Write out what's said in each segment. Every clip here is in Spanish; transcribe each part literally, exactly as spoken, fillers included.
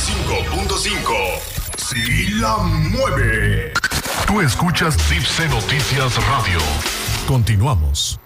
cinco punto cinco. Sí la mueve. Tú escuchas Tipse Noticias Radio. Continuamos.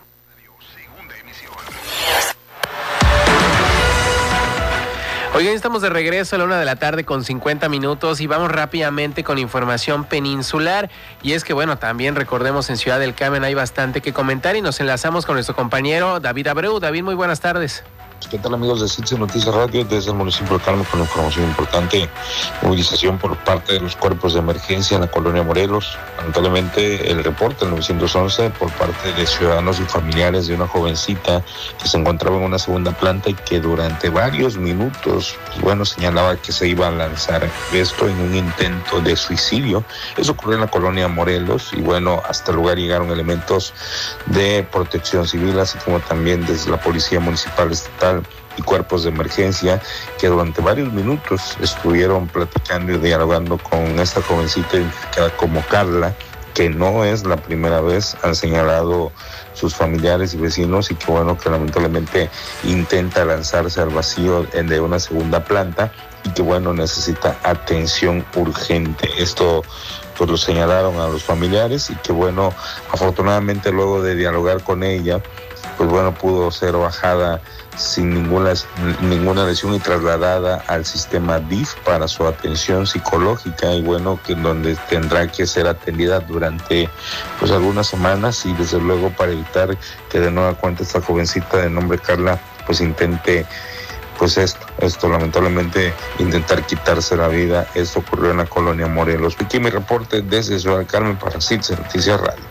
Oigan, estamos de regreso a la una de la tarde con cincuenta minutos y vamos rápidamente con información peninsular. Y es que, bueno, también recordemos en Ciudad del Carmen hay bastante que comentar y nos enlazamos con nuestro compañero David Abreu. David, muy buenas tardes. ¿Qué tal, amigos de Tipse Noticias Radio? Desde el municipio de Carmen con información importante. Movilización por parte de los cuerpos de emergencia en la colonia Morelos. Lamentablemente el reporte del nueve once por parte de ciudadanos y familiares de una jovencita que se encontraba en una segunda planta y que durante varios minutos, pues bueno, señalaba que se iba a lanzar esto en un intento de suicidio. Eso ocurrió en la colonia Morelos y bueno, hasta el lugar llegaron elementos de protección civil, así como también desde la Policía Municipal Estatal y cuerpos de emergencia que durante varios minutos estuvieron platicando y dialogando con esta jovencita identificada como Carla, que no es la primera vez, han señalado sus familiares y vecinos, y que bueno, que lamentablemente intenta lanzarse al vacío de una segunda planta y que bueno, necesita atención urgente. Esto pues lo señalaron a los familiares y que bueno, afortunadamente luego de dialogar con ella, pues bueno, pudo ser bajada sin ninguna, ninguna lesión y trasladada al sistema D I F para su atención psicológica y bueno, que donde tendrá que ser atendida durante pues algunas semanas y desde luego para evitar que de nueva cuenta esta jovencita de nombre Carla pues intente pues esto, esto lamentablemente intentar quitarse la vida. Esto ocurrió en la colonia Morelos. Aquí mi reporte desde Ciudad del Carmen para Tipse Noticias Radio.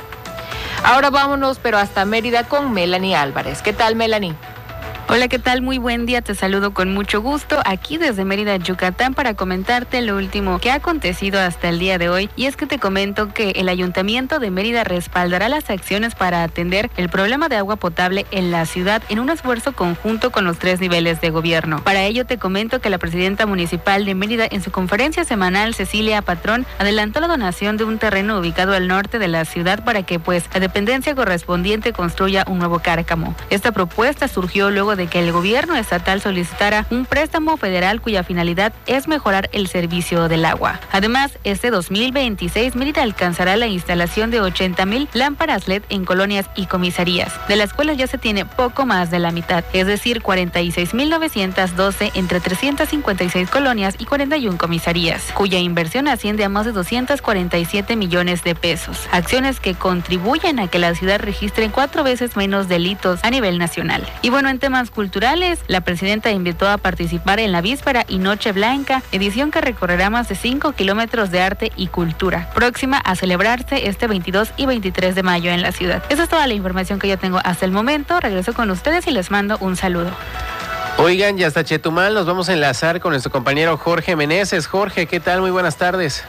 Ahora vámonos, pero hasta Mérida con Melanie Álvarez. ¿Qué tal, Melanie? Hola, ¿qué tal? Muy buen día, te saludo con mucho gusto aquí desde Mérida, Yucatán, para comentarte lo último que ha acontecido hasta el día de hoy. Y es que te comento que el Ayuntamiento de Mérida respaldará las acciones para atender el problema de agua potable en la ciudad en un esfuerzo conjunto con los tres niveles de gobierno. Para ello te comento que la presidenta municipal de Mérida en su conferencia semanal, Cecilia Patrón, adelantó la donación de un terreno ubicado al norte de la ciudad para que pues la dependencia correspondiente construya un nuevo cárcamo. Esta propuesta surgió luego de de que el gobierno estatal solicitara un préstamo federal cuya finalidad es mejorar el servicio del agua. Además, este dos mil veintiséis Mérida alcanzará la instalación de ochenta mil lámparas L E D en colonias y comisarías, de las cuales ya se tiene poco más de la mitad, es decir, cuarenta y seis mil novecientos doce entre trescientas cincuenta y seis colonias y cuarenta y una comisarías, cuya inversión asciende a más de doscientos cuarenta y siete millones de pesos. Acciones que contribuyen a que la ciudad registre cuatro veces menos delitos a nivel nacional. Y bueno, en temas culturales, la presidenta invitó a participar en la Víspera y Noche Blanca, edición que recorrerá más de cinco kilómetros de arte y cultura, próxima a celebrarse este veintidós y veintitrés de mayo en la ciudad. Esa es toda la información que yo tengo hasta el momento. Regreso con ustedes y les mando un saludo. Oigan, ya hasta Chetumal nos vamos a enlazar con nuestro compañero Jorge Meneses. Jorge, ¿qué tal? Muy buenas tardes.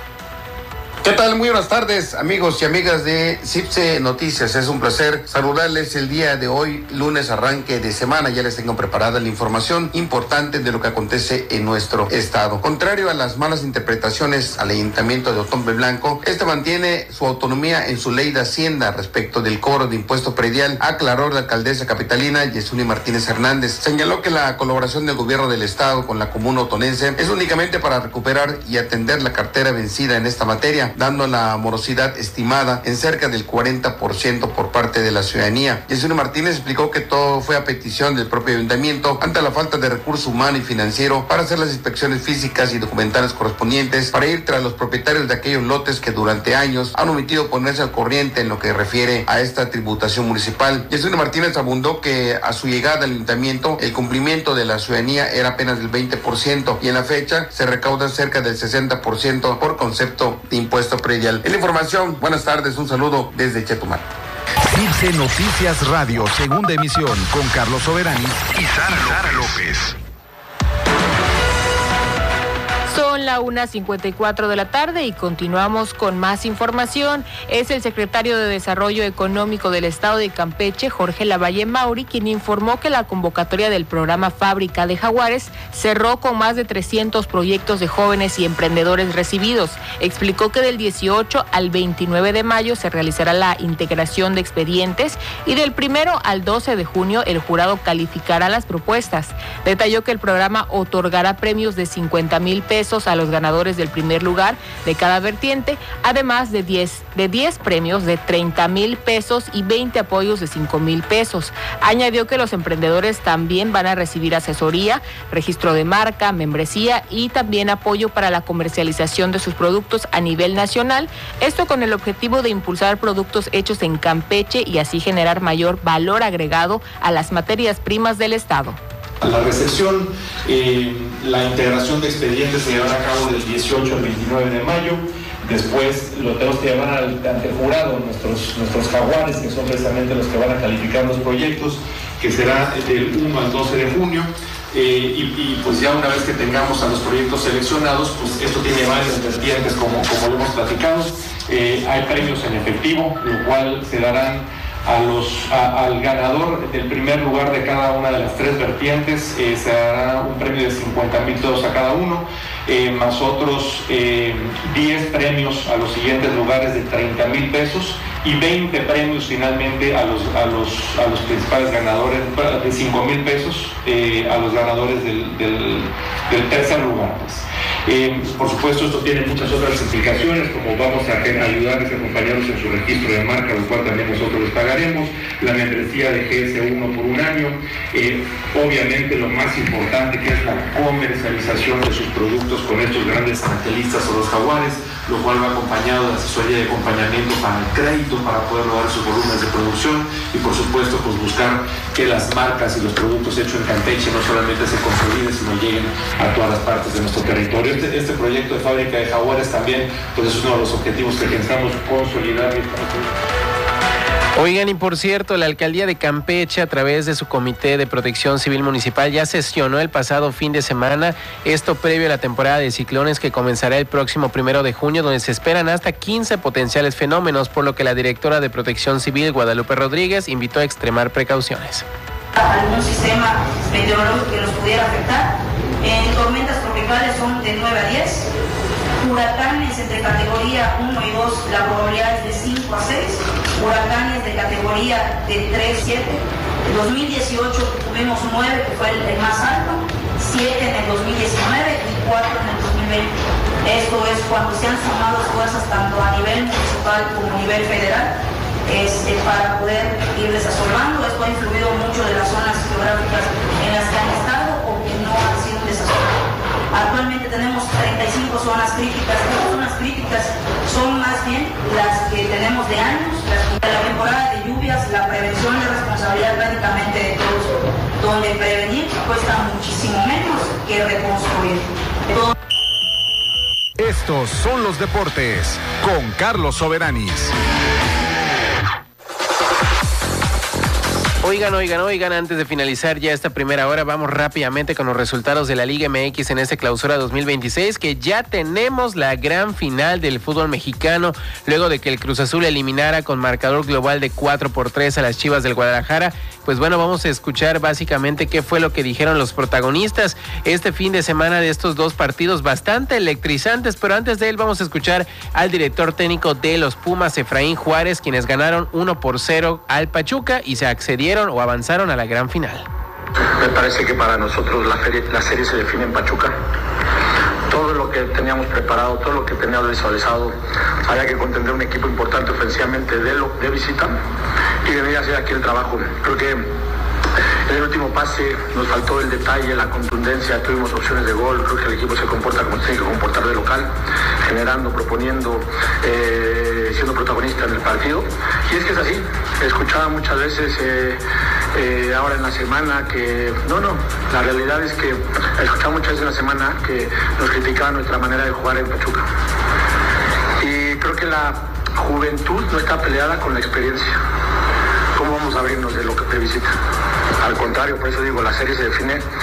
¿Qué tal? Muy buenas tardes, amigos y amigas de Tipse Noticias. Es un placer saludarles el día de hoy, lunes, arranque de semana. Ya les tengo preparada la información importante de lo que acontece en nuestro estado. Contrario a las malas interpretaciones al Ayuntamiento de Otompe Blanco, este mantiene su autonomía en su ley de Hacienda respecto del cobro de impuesto predial, aclaró la alcaldesa capitalina Yesuni Martínez Hernández. Señaló que la colaboración del gobierno del estado con la comuna otonense es únicamente para recuperar y atender la cartera vencida en esta materia, dando la morosidad estimada en cerca del cuarenta por ciento por parte de la ciudadanía. Yesuni Martínez explicó que todo fue a petición del propio ayuntamiento ante la falta de recurso humano y financiero para hacer las inspecciones físicas y documentales correspondientes para ir tras los propietarios de aquellos lotes que durante años han omitido ponerse al corriente en lo que refiere a esta tributación municipal. Yesuni Martínez abundó que a su llegada al ayuntamiento el cumplimiento de la ciudadanía era apenas del veinte por ciento y en la fecha se recauda cerca del sesenta por ciento por concepto de impuesto predial. En la información, buenas tardes, un saludo desde Chetumal. Tipse Noticias Radio, segunda emisión, con Carlos Soberanis y Sara López. Son Son la una cincuenta y cuatro de la tarde y continuamos con más información. Es el secretario de Desarrollo Económico del Estado de Campeche, Jorge Lavalle Mauri, quien informó que la convocatoria del programa Fábrica de Jaguares cerró con más de trescientos proyectos de jóvenes y emprendedores recibidos. Explicó que del dieciocho al veintinueve de mayo se realizará la integración de expedientes y del primero al doce de junio el jurado calificará las propuestas. Detalló que el programa otorgará premios de cincuenta mil pesos a los ganadores del primer lugar de cada vertiente, además de diez, de diez premios de treinta mil pesos y veinte apoyos de cinco mil pesos. Añadió que los emprendedores también van a recibir asesoría, registro de marca, membresía y también apoyo para la comercialización de sus productos a nivel nacional, esto con el objetivo de impulsar productos hechos en Campeche y así generar mayor valor agregado a las materias primas del Estado. La recepción, eh, la integración de expedientes se llevará a cabo del dieciocho al veintinueve de mayo. Después lo tenemos que llevar al, ante el jurado, nuestros, nuestros jaguares, que son precisamente los que van a calificar los proyectos, que será del uno al doce de junio. Eh, y, y pues ya una vez que tengamos a los proyectos seleccionados, pues esto tiene varias vertientes como, como lo hemos platicado. Eh, hay premios en efectivo, lo cual se darán A los, a, al ganador del primer lugar de cada una de las tres vertientes, eh, se dará un premio de cincuenta mil pesos a cada uno, eh, más otros eh, diez premios a los siguientes lugares de treinta mil pesos y veinte premios finalmente a los, a los, a los principales ganadores de cinco mil pesos eh, a los ganadores del, del, del tercer lugar. Pues. Eh, por supuesto, esto tiene muchas otras implicaciones, como vamos a ayudarles a acompañarlos en su registro de marca, lo cual también nosotros les pagaremos, la membresía de G S uno por un año, eh, obviamente lo más importante que es la comercialización de sus productos con estos grandes anaquelistas o los jaguares, lo cual va acompañado de asesoría y acompañamiento para el crédito, para poder lograr sus volúmenes de producción y por supuesto pues buscar que las marcas y los productos hechos en Campeche no solamente se consoliden, sino lleguen a todas las partes de nuestro territorio. Este, este proyecto de Fábrica de Jaguares también pues es uno de los objetivos que pensamos consolidar. Oigan, y por cierto, la Alcaldía de Campeche, a través de su Comité de Protección Civil Municipal, ya sesionó el pasado fin de semana, esto previo a la temporada de ciclones que comenzará el próximo primero de junio, donde se esperan hasta quince potenciales fenómenos, por lo que la directora de Protección Civil, Guadalupe Rodríguez, invitó a extremar precauciones. Algún sistema meteorológico que nos pudiera afectar. En tormentas tropicales son de nueve a diez. Huracanes entre categoría uno y dos, la probabilidad es de cinco a seis. Huracanes de categoría de tres a siete. En dos mil dieciocho tuvimos nueve, que fue el, el más alto, siete en el dos mil diecinueve y cuatro en el dos mil veinte. Esto es cuando se han sumado esfuerzos tanto a nivel municipal como a nivel federal este, para poder ir desasolvando. Esto ha influido mucho de las zonas geográficas en las que han estado o que no han sido desasoladas. Actualmente tenemos treinta y cinco zonas críticas. Estas zonas críticas son más bien las que tenemos de años. En la temporada de lluvias, la prevención es responsabilidad prácticamente de todos, donde prevenir cuesta muchísimo menos que reconstruir. Todo... Estos son los deportes con Carlos Soberanis. Oigan, oigan, oigan, antes de finalizar ya esta primera hora, vamos rápidamente con los resultados de la Liga M X en esta clausura dos mil veintiséis, que ya tenemos la gran final del fútbol mexicano, luego de que el Cruz Azul eliminara con marcador global de cuatro por tres a las Chivas del Guadalajara. Pues bueno, vamos a escuchar básicamente qué fue lo que dijeron los protagonistas este fin de semana de estos dos partidos bastante electrizantes, pero antes de él vamos a escuchar al director técnico de los Pumas, Efraín Juárez, quienes ganaron uno por cero al Pachuca y se accedieron o avanzaron a la gran final. Me parece que para nosotros la serie, la serie se define en Pachuca. Todo lo que teníamos preparado, todo lo que teníamos visualizado, había que contender un equipo importante ofensivamente de, lo, de visita y debía hacer aquí el trabajo. Creo que en el último pase nos faltó el detalle, la contundencia, tuvimos opciones de gol. Creo que el equipo se comporta como se tiene que comportar de local, generando, proponiendo, eh, siendo protagonista en el partido. Y es que es así. Escuchaba muchas veces eh, eh, ahora en la semana que no, no, la realidad es que escuchaba muchas veces en la semana que nos criticaban nuestra manera de jugar en Pachuca. Y creo que la juventud no está peleada con la experiencia. ¿Cómo vamos a abrirnos de lo que te visita? Al contrario, por eso digo, la serie se define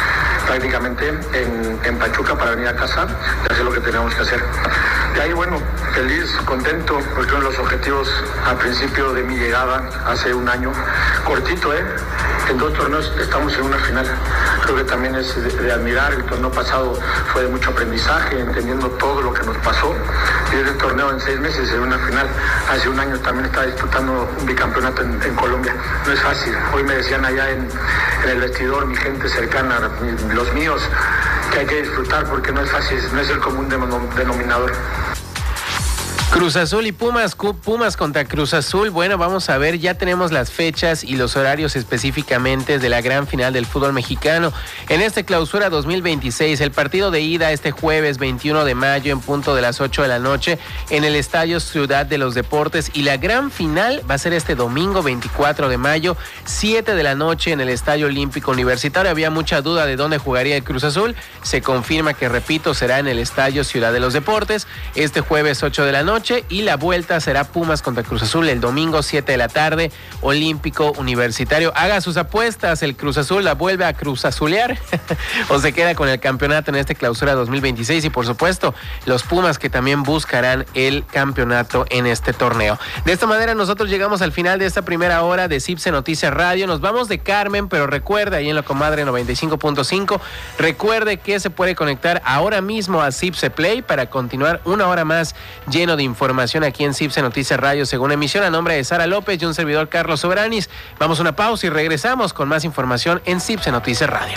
prácticamente en, en Pachuca para venir a casa y hacer lo que tenemos que hacer. De ahí, bueno, feliz, contento, porque uno de los objetivos al principio de mi llegada, hace un año, cortito, ¿eh? En dos torneos estamos en una final. Creo que también es de, de admirar. El torneo pasado fue de mucho aprendizaje, entendiendo todo lo que nos pasó. Y este torneo en seis meses en una final. Hace un año también estaba disputando un bicampeonato en, en Colombia. No es fácil. Hoy me decían allá en, en el vestidor, mi gente cercana, los míos, que hay que disfrutar porque no es fácil, no es el común denominador. Cruz Azul y Pumas, Pumas contra Cruz Azul. Bueno, vamos a ver, ya tenemos las fechas y los horarios específicamente de la gran final del fútbol mexicano. En este clausura dos mil veintiséis, el partido de ida este jueves veintiuno de mayo en punto de las ocho de la noche en el Estadio Ciudad de los Deportes, y la gran final va a ser este domingo veinticuatro de mayo, siete de la noche en el Estadio Olímpico Universitario. Había mucha duda de dónde jugaría el Cruz Azul. Se confirma que, repito, será en el Estadio Ciudad de los Deportes este jueves ocho de la noche. Y la vuelta será Pumas contra Cruz Azul el domingo siete de la tarde, Olímpico Universitario. Haga sus apuestas, el Cruz Azul la vuelve a Cruz Azulear o se queda con el campeonato en este clausura dos mil veintiséis, y por supuesto los Pumas, que también buscarán el campeonato en este torneo. De esta manera nosotros llegamos al final de esta primera hora de Cipse Noticias Radio. Nos vamos de Carmen, pero recuerde, ahí en la Comadre noventa y cinco punto cinco, recuerde que se puede conectar ahora mismo a Cipse Play para continuar una hora más lleno de información aquí en Cipse Noticias Radio según emisión. A nombre de Sara López y un servidor Carlos Soberanis, vamos a una pausa y regresamos con más información en Cipse Noticias Radio.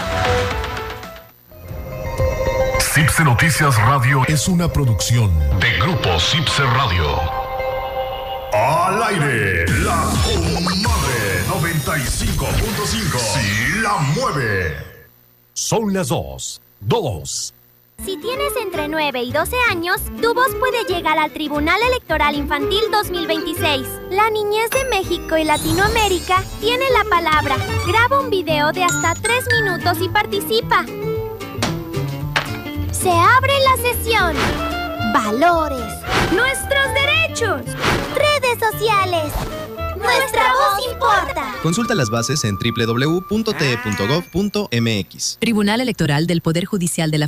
Cipse Noticias Radio es una producción de Grupo Cipse Radio. Al aire, la Comadre noventa y cinco punto cinco. Sí la mueve. Son las dos. Dos. Si tienes entre nueve y doce años, tu voz puede llegar al Tribunal Electoral Infantil dos mil veintiséis. La niñez de México y Latinoamérica tiene la palabra. Graba un video de hasta tres minutos y participa. Se abre la sesión. Valores. Nuestros derechos. Redes sociales. Nuestra voz importa. Consulta las bases en doble u doble u doble u punto t e punto gov punto m x. Tribunal Electoral del Poder Judicial de la